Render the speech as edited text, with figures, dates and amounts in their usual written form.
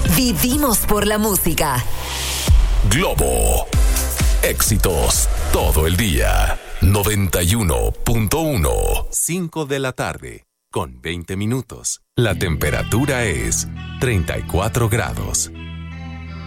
Vivimos por la música. Globo. Éxitos todo el día. 91.1. 5 de la tarde, con 20 minutos. La temperatura es 34 grados.